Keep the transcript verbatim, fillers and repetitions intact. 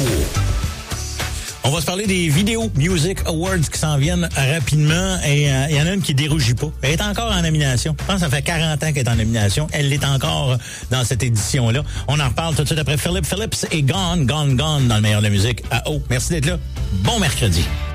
On va se parler des Video Music Awards qui s'en viennent rapidement et il euh, y en a une qui dérougit pas. Elle est encore en nomination. Je pense que ça fait quarante ans qu'elle est en nomination. Elle l'est encore dans cette édition-là. On en reparle tout de suite après Philip Phillips et Gone, Gone, Gone dans le meilleur de la musique à O. Merci d'être là. Bon mercredi.